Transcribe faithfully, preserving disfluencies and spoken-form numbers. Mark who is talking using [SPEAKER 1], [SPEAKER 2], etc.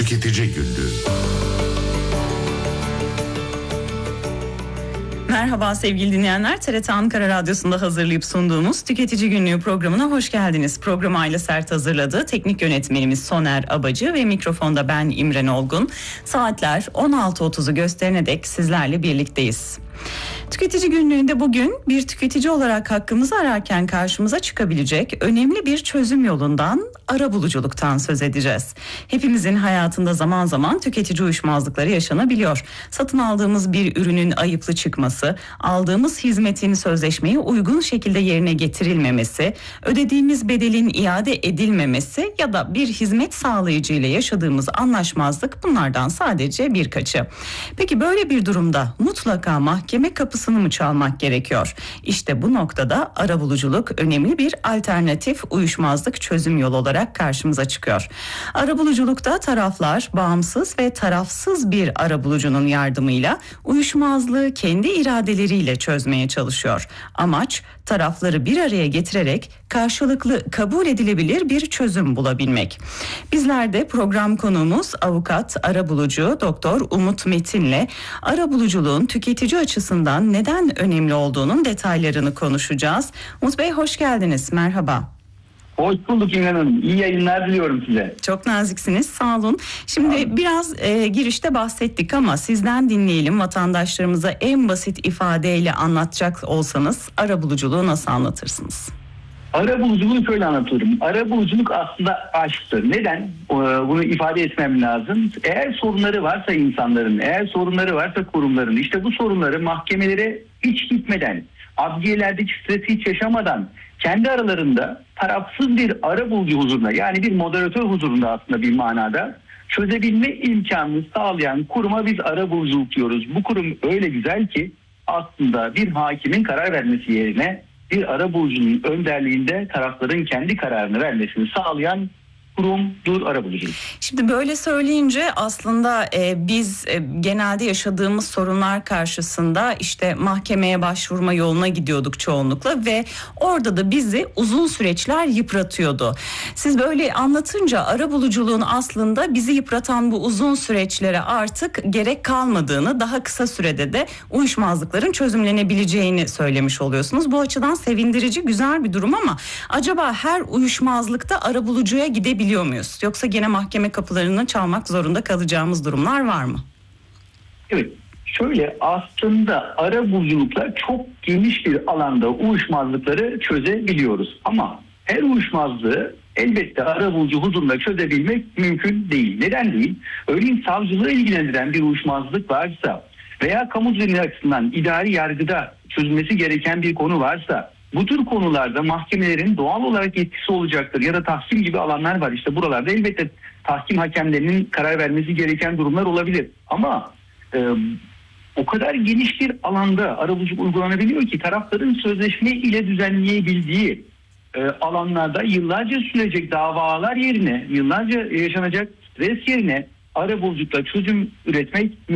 [SPEAKER 1] Tüketici Günlüğü.
[SPEAKER 2] Merhaba sevgili dinleyenler, T R T Ankara Radyosu'nda hazırlayıp sunduğumuz Tüketici Günlüğü programına hoş geldiniz. Programı Ayla Sert hazırladı. Teknik yönetmenimiz Soner Abacı ve mikrofonda ben İmren Olgun. Saatler on altı otuzu gösterene dek sizlerle birlikteyiz. Tüketici Günlüğü'nde bugün bir tüketici olarak hakkımızı ararken karşımıza çıkabilecek önemli bir çözüm yolundan, arabuluculuktan söz edeceğiz. Hepimizin hayatında zaman zaman tüketici uyuşmazlıkları yaşanabiliyor. Satın aldığımız bir ürünün ayıplı çıkması, aldığımız hizmetin sözleşmeye uygun şekilde yerine getirilmemesi, ödediğimiz bedelin iade edilmemesi ya da bir hizmet sağlayıcı ile yaşadığımız anlaşmazlık bunlardan sadece birkaçı. Peki böyle bir durumda mutlaka mahkeme kapısını mı çalmak gerekiyor? İşte bu noktada arabuluculuk önemli bir alternatif uyuşmazlık çözüm yolu olarak karşımıza çıkıyor. Arabuluculukta taraflar bağımsız ve tarafsız bir arabulucunun yardımıyla uyuşmazlığı kendi iradeleriyle çözmeye çalışıyor. Amaç tarafları bir araya getirerek karşılıklı kabul edilebilir bir çözüm bulabilmek. Bizler de program konuğumuz avukat, arabulucu Doktor Umut Metin'le arabuluculuğun tüketici açısından neden önemli olduğunun detaylarını konuşacağız. Umut Bey hoş geldiniz, merhaba.
[SPEAKER 3] Hoş bulduk İmran Hanım. İyi yayınlar diliyorum size.
[SPEAKER 2] Çok naziksiniz, sağ olun. Şimdi Abi. biraz e, girişte bahsettik ama sizden dinleyelim. Vatandaşlarımıza en basit ifadeyle anlatacak olsanız arabuluculuğu nasıl anlatırsınız?
[SPEAKER 3] Arabuluculuğu şöyle anlatırım. Arabuluculuk aslında aşktır. Neden? Ee, bunu ifade etmem lazım. Eğer sorunları varsa insanların, eğer sorunları varsa kurumların, işte bu sorunları mahkemelere hiç gitmeden, adliyelerdeki stresi hiç yaşamadan, kendi aralarında tarafsız bir arabulucu huzurunda, yani bir moderatör huzurunda aslında bir manada çözebilme imkanını sağlayan kuruma biz arabuluculuk diyoruz. Bu kurum öyle güzel ki aslında bir hakimin karar vermesi yerine bir arabulucunun önderliğinde tarafların kendi kararını vermesini sağlayan kurumdur arabuluculuk.
[SPEAKER 2] Şimdi böyle söyleyince aslında e, biz e, genelde yaşadığımız sorunlar karşısında işte mahkemeye başvurma yoluna gidiyorduk çoğunlukla ve orada da bizi uzun süreçler yıpratıyordu. Siz böyle anlatınca arabuluculuğun aslında bizi yıpratan bu uzun süreçlere artık gerek kalmadığını, daha kısa sürede de uyuşmazlıkların çözümlenebileceğini söylemiş oluyorsunuz. Bu açıdan sevindirici, güzel bir durum ama acaba her uyuşmazlıkta arabulucuya gidebilir biliyor muyuz? Yoksa gene mahkeme kapılarını çalmak zorunda kalacağımız durumlar var mı?
[SPEAKER 3] Evet. Şöyle aslında arabuluculukla çok geniş bir alanda uyuşmazlıkları çözebiliyoruz. Ama her uyuşmazlığı elbette arabulucu huzurunda çözebilmek mümkün değil. Neden değil? Örneğin savcılığı ilgilendiren bir uyuşmazlık varsa veya kamu düzeni açısından idari yargıda çözülmesi gereken bir konu varsa bu tür konularda mahkemelerin doğal olarak etkisi olacaktır ya da tahkim gibi alanlar var. İşte buralarda elbette tahkim hakemlerinin karar vermesi gereken durumlar olabilir. Ama e, o kadar geniş bir alanda arabuluculuk uygulanabiliyor ki tarafların sözleşme ile düzenleyebildiği e, alanlarda yıllarca sürecek davalar yerine, yıllarca yaşanacak stres yerine arabuluculukla çözüm üretmek